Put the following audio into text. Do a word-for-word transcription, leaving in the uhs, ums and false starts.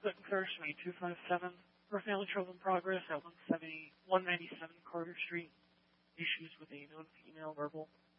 Clinton Clear, Suite two five seven. For family trouble in progress at one seventy, one ninety-seven Carter Street. Issues with a known female verbal